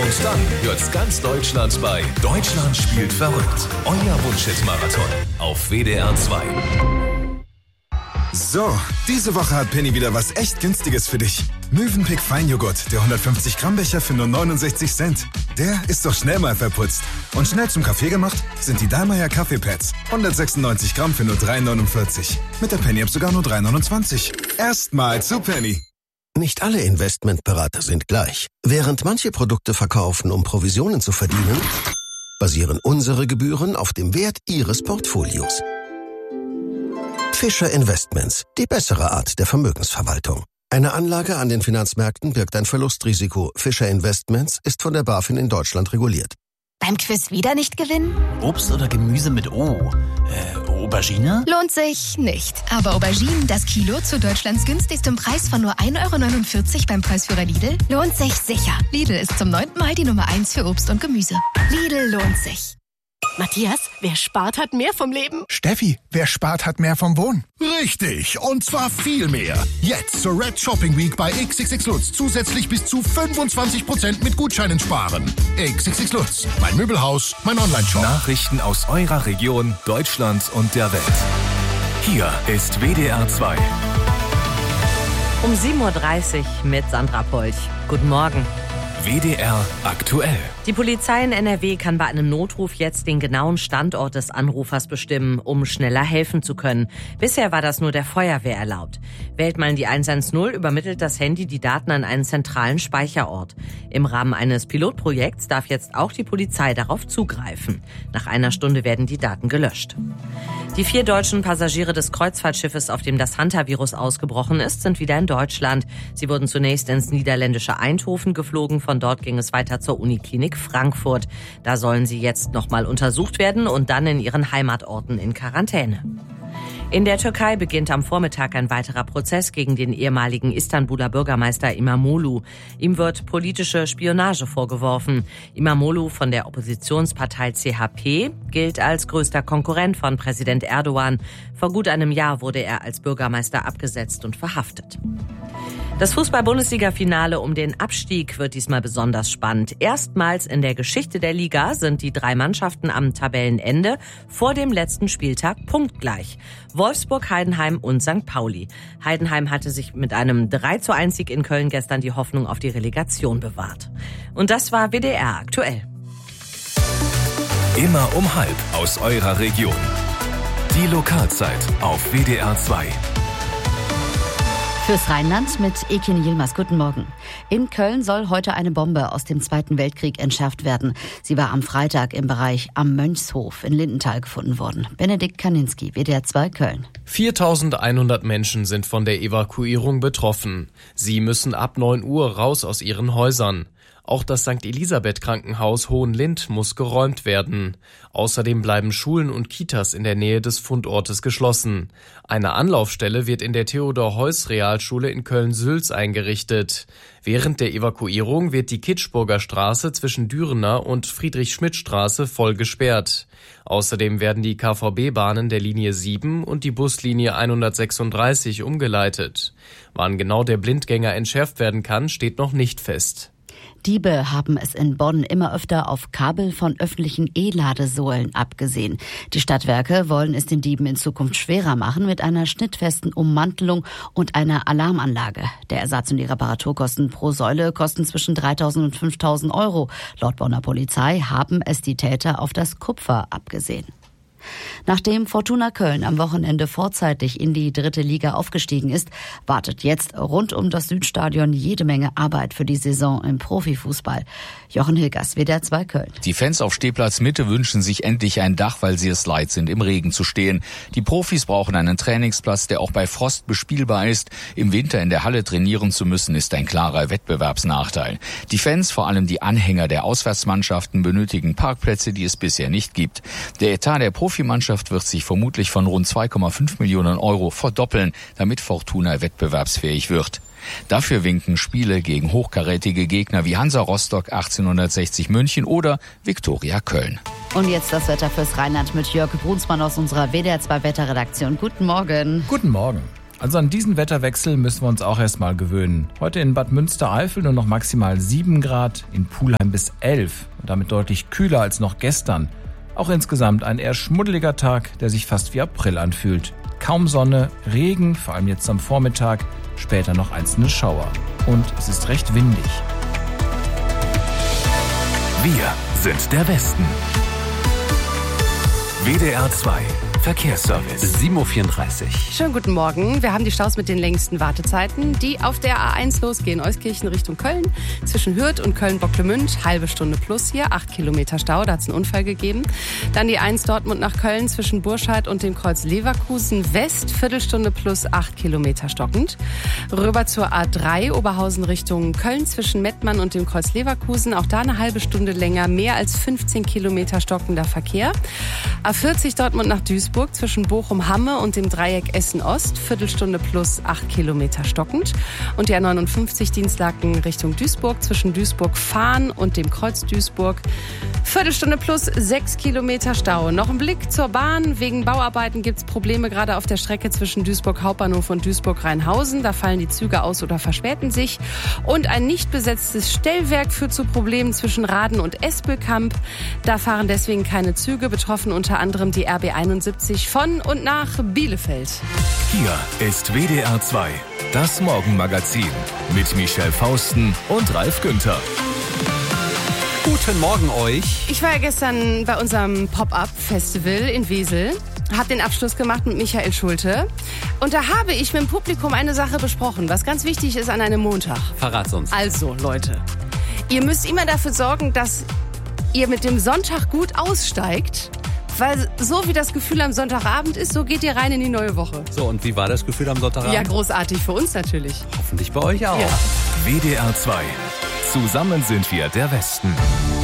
Und dann hört's ganz Deutschland bei Deutschland spielt verrückt. Euer Wunschhit-Marathon auf WDR 2. So, diese Woche hat Penny wieder was echt Günstiges für dich. Mövenpick Feinjoghurt, der 150 Gramm Becher für nur 69 Cent. Der ist doch schnell mal verputzt. Und schnell zum Kaffee gemacht sind die Dallmayr Kaffeepads. 196 Gramm für nur 3,49. Mit der Penny-App sogar nur 3,29. Erstmal zu Penny. Nicht alle Investmentberater sind gleich. Während manche Produkte verkaufen, um Provisionen zu verdienen, basieren unsere Gebühren auf dem Wert Ihres Portfolios. Fischer Investments, die bessere Art der Vermögensverwaltung. Eine Anlage an den Finanzmärkten birgt ein Verlustrisiko. Fischer Investments ist von der BaFin in Deutschland reguliert. Beim Quiz wieder nicht gewinnen? Obst oder Gemüse mit O? Aubergine? Lohnt sich nicht. Aber Auberginen, das Kilo zu Deutschlands günstigstem Preis von nur 1,49 € beim Preisführer Lidl, lohnt sich sicher. Lidl ist zum 9. Mal die Nummer 1 für Obst und Gemüse. Lidl lohnt sich. Matthias, wer spart, hat mehr vom Leben. Steffi, wer spart, hat mehr vom Wohnen. Richtig, und zwar viel mehr. Jetzt zur Red Shopping Week bei XXX Lutz zusätzlich bis zu 25% mit Gutscheinen sparen. XXX Lutz, mein Möbelhaus, mein Online-Shop. Nachrichten aus eurer Region, Deutschland und der Welt. Hier ist WDR 2. Um 7.30 Uhr mit Sandra Polch. Guten Morgen. WDR aktuell. Die Polizei in NRW kann bei einem Notruf jetzt den genauen Standort des Anrufers bestimmen, um schneller helfen zu können. Bisher war das nur der Feuerwehr erlaubt. Wählt man die 110, übermittelt das Handy die Daten an einen zentralen Speicherort. Im Rahmen eines Pilotprojekts darf jetzt auch die Polizei darauf zugreifen. Nach einer Stunde werden die Daten gelöscht. Die 4 deutschen Passagiere des Kreuzfahrtschiffes, auf dem das Hunter-Virus ausgebrochen ist, sind wieder in Deutschland. Sie wurden zunächst ins niederländische Eindhoven geflogen. Von dort ging es weiter zur Uniklinik Frankfurt. Da sollen sie jetzt nochmal untersucht werden und dann in ihren Heimatorten in Quarantäne. In der Türkei beginnt am Vormittag ein weiterer Prozess gegen den ehemaligen Istanbuler Bürgermeister İmamoğlu. Ihm wird politische Spionage vorgeworfen. İmamoğlu von der Oppositionspartei CHP gilt als größter Konkurrent von Präsident Erdogan. Vor gut einem Jahr wurde er als Bürgermeister abgesetzt und verhaftet. Das Fußball-Bundesliga-Finale um den Abstieg wird diesmal besonders spannend. Erstmals in der Geschichte der Liga sind die 3 Mannschaften am Tabellenende vor dem letzten Spieltag punktgleich. Wolfsburg, Heidenheim und St. Pauli. Heidenheim hatte sich mit einem 3:1-Sieg in Köln gestern die Hoffnung auf die Relegation bewahrt. Und das war WDR aktuell. Immer um 12:30 aus eurer Region. Die Lokalzeit auf WDR 2. Fürs Rheinland mit Ekin Yilmaz. Guten Morgen. In Köln soll heute eine Bombe aus dem Zweiten Weltkrieg entschärft werden. Sie war am Freitag im Bereich am Mönchshof in Lindenthal gefunden worden. Benedikt Kaninski, WDR 2 Köln. 4.100 Menschen sind von der Evakuierung betroffen. Sie müssen ab 9 Uhr raus aus ihren Häusern. Auch das St. Elisabeth Krankenhaus Hohenlind muss geräumt werden. Außerdem bleiben Schulen und Kitas in der Nähe des Fundortes geschlossen. Eine Anlaufstelle wird in der Theodor-Heuss-Realschule in Köln-Sülz eingerichtet. Während der Evakuierung wird die Kitschburger Straße zwischen Dürener und Friedrich-Schmidt-Straße voll gesperrt. Außerdem werden die KVB-Bahnen der Linie 7 und die Buslinie 136 umgeleitet. Wann genau der Blindgänger entschärft werden kann, steht noch nicht fest. Diebe haben es in Bonn immer öfter auf Kabel von öffentlichen E-Ladesäulen abgesehen. Die Stadtwerke wollen es den Dieben in Zukunft schwerer machen mit einer schnittfesten Ummantelung und einer Alarmanlage. Der Ersatz und die Reparaturkosten pro Säule kosten zwischen 3.000 und 5.000 €. Laut Bonner Polizei haben es die Täter auf das Kupfer abgesehen. Nachdem Fortuna Köln am Wochenende vorzeitig in die 3. Liga aufgestiegen ist, wartet jetzt rund um das Südstadion jede Menge Arbeit für die Saison im Profifußball. Jochen Hilgers, WDR 2 Köln. Die Fans auf Stehplatz Mitte wünschen sich endlich ein Dach, weil sie es leid sind, im Regen zu stehen. Die Profis brauchen einen Trainingsplatz, der auch bei Frost bespielbar ist. Im Winter in der Halle trainieren zu müssen, ist ein klarer Wettbewerbsnachteil. Die Fans, vor allem die Anhänger der Auswärtsmannschaften, benötigen Parkplätze, die es bisher nicht gibt. Der Etat der Profimannschaft wird sich vermutlich von rund 2,5 Millionen € verdoppeln, damit Fortuna wettbewerbsfähig wird. Dafür winken Spiele gegen hochkarätige Gegner wie Hansa Rostock, 1860 München oder Viktoria Köln. Und jetzt das Wetter fürs Rheinland mit Jörg Brunsmann aus unserer WDR 2 Wetterredaktion. Guten Morgen. Guten Morgen. Also an diesen Wetterwechsel müssen wir uns auch erstmal gewöhnen. Heute in Bad Münstereifel nur noch maximal 7 Grad, in Pulheim bis 11 und damit deutlich kühler als noch gestern. Auch insgesamt ein eher schmuddeliger Tag, der sich fast wie April anfühlt. Kaum Sonne, Regen, vor allem jetzt am Vormittag, später noch einzelne Schauer. Und es ist recht windig. Wir sind der Westen. WDR 2 Verkehrsservice. 7.34 Uhr. Schönen guten Morgen. Wir haben die Staus mit den längsten Wartezeiten, die auf der A1 losgehen. Euskirchen Richtung Köln. Zwischen Hürth und Köln-Bocklemünd. Halbe Stunde plus hier. 8 Kilometer Stau. Da hat es einen Unfall gegeben. Dann die 1 Dortmund nach Köln zwischen Burscheid und dem Kreuz Leverkusen West. Viertelstunde plus 8 Kilometer stockend. Rüber zur A3 Oberhausen Richtung Köln zwischen Mettmann und dem Kreuz Leverkusen. Auch da eine halbe Stunde länger. Mehr als 15 Kilometer stockender Verkehr. A40 Dortmund nach Duisburg zwischen Bochum-Hamme und dem Dreieck Essen-Ost. Viertelstunde plus 8 Kilometer stockend. Und die A59 Dienstlaken Richtung Duisburg zwischen Duisburg-Fahn und dem Kreuz Duisburg. Viertelstunde plus 6 Kilometer Stau. Noch ein Blick zur Bahn. Wegen Bauarbeiten gibt es Probleme gerade auf der Strecke zwischen Duisburg Hauptbahnhof und Duisburg-Rheinhausen. Da fallen die Züge aus oder verspäten sich. Und ein nicht besetztes Stellwerk führt zu Problemen zwischen Raden und Espelkamp. Da fahren deswegen keine Züge. Betroffen unter anderem die RB 71 von und nach Bielefeld. Hier ist WDR 2, das Morgenmagazin mit Michelle Fausten und Ralf Günther. Guten Morgen euch. Ich war ja gestern bei unserem Pop-Up-Festival in Wesel, habe den Abschluss gemacht mit Michael Schulte und da habe ich mit dem Publikum eine Sache besprochen, was ganz wichtig ist an einem Montag. Verrat's uns. Also Leute, ihr müsst immer dafür sorgen, dass ihr mit dem Sonntag gut aussteigt. Weil so wie das Gefühl am Sonntagabend ist, so geht ihr rein in die neue Woche. So, und wie war das Gefühl am Sonntagabend? Ja, großartig für uns natürlich. Hoffentlich bei euch auch. Ja. WDR 2. Zusammen sind wir der Westen.